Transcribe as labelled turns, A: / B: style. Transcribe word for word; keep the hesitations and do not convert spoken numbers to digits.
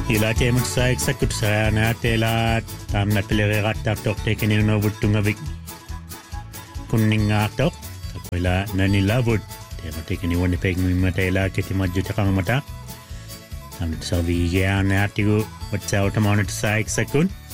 A: Ila teemut saa eksakut saa näyteellä tamna pelererattartor tekeninnovuttunga kunningaartor takoila nanilavut teema tekeni wonne pegmimma teila ketimajjutaqangmata tamna servigearnaartigu watsautamaunet saa eksakun